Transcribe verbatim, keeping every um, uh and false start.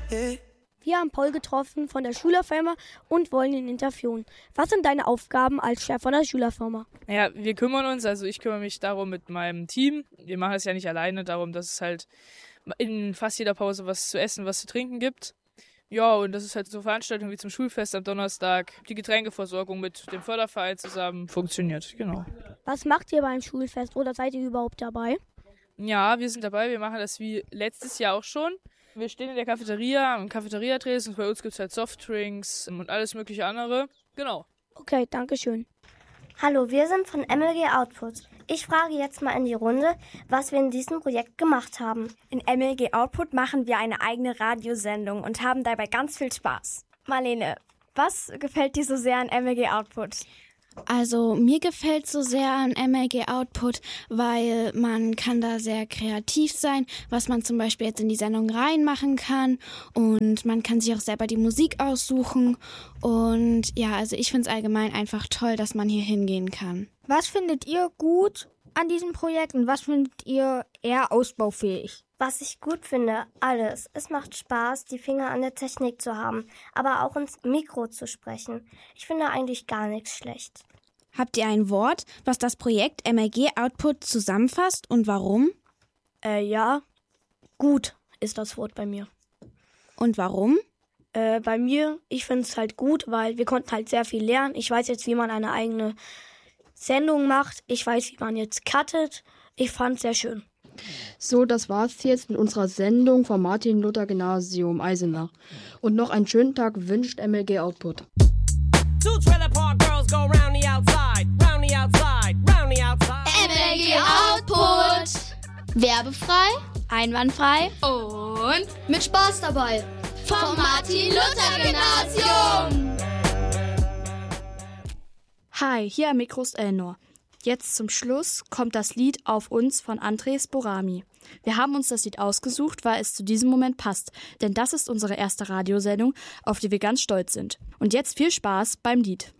Wir haben Paul getroffen von der Schülerfirma und wollen ihn interviewen. Was sind deine Aufgaben als Chef von der Schülerfirma? Naja, wir kümmern uns, also ich kümmere mich darum mit meinem Team. Wir machen es ja nicht alleine, darum, dass es halt in fast jeder Pause was zu essen, was zu trinken gibt. Ja, und das ist halt so Veranstaltungen wie zum Schulfest am Donnerstag, die Getränkeversorgung mit dem Förderverein zusammen funktioniert, genau. Was macht ihr beim Schulfest oder seid ihr überhaupt dabei? Ja, wir sind dabei, wir machen das wie letztes Jahr auch schon. Wir stehen in der Cafeteria, im Cafeteria-Tresen, und bei uns gibt es halt Softdrinks und alles mögliche andere. Genau. Okay, danke schön. Hallo, wir sind von M L G Output. Ich frage jetzt mal in die Runde, was wir in diesem Projekt gemacht haben. In M L G Output machen wir eine eigene Radiosendung und haben dabei ganz viel Spaß. Marlene, was gefällt dir so sehr an M L G Output? Also mir gefällt so sehr an M L G Output, weil man kann da sehr kreativ sein, was man zum Beispiel jetzt in die Sendung reinmachen kann und man kann sich auch selber die Musik aussuchen und ja, also ich finde es allgemein einfach toll, dass man hier hingehen kann. Was findet ihr gut an diesem Projekt und was findet ihr eher ausbaufähig? Was ich gut finde, alles. Es macht Spaß, die Finger an der Technik zu haben, aber auch ins Mikro zu sprechen. Ich finde eigentlich gar nichts schlecht. Habt ihr ein Wort, was das Projekt M L G Output zusammenfasst und warum? Äh, ja, gut ist das Wort bei mir. Und warum? Äh, bei mir, ich finde es halt gut, weil wir konnten halt sehr viel lernen. Ich weiß jetzt, wie man eine eigene Sendung macht. Ich weiß, wie man jetzt cuttet. Ich fand es sehr schön. So, das war's jetzt mit unserer Sendung vom Martin-Luther-Gymnasium Eisenach. Und noch einen schönen Tag wünscht M L G Output. Two trailer park girls go round the outside, round the outside, round the outside. M L G Output. Werbefrei, einwandfrei und mit Spaß dabei. Vom Martin-Luther-Gymnasium. Hi, hier am Mikro ist Elnor. Jetzt zum Schluss kommt das Lied Auf uns von Andres Borami. Wir haben uns das Lied ausgesucht, weil es zu diesem Moment passt, denn das ist unsere erste Radiosendung, auf die wir ganz stolz sind. Und jetzt viel Spaß beim Lied.